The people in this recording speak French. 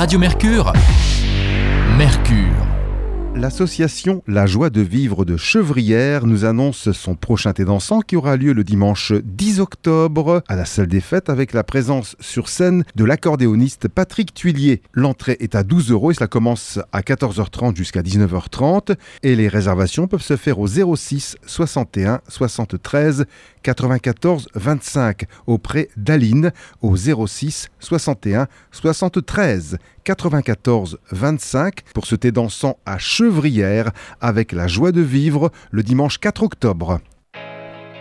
Radio Mercure. Mercure. L'association La Joie de Vivre de Chevrières nous annonce son prochain thé dansant qui aura lieu le dimanche 10 octobre à la salle des fêtes avec la présence sur scène de l'accordéoniste Patrick Tuillier. L'entrée est à 12 € et cela commence à 14h30 jusqu'à 19h30 et les réservations peuvent se faire au 06 61 73 94 25 auprès d'Aline au 06 61 73 94 25 pour ce thé dansant à Chevrières avec La Joie de Vivre le dimanche 4 octobre.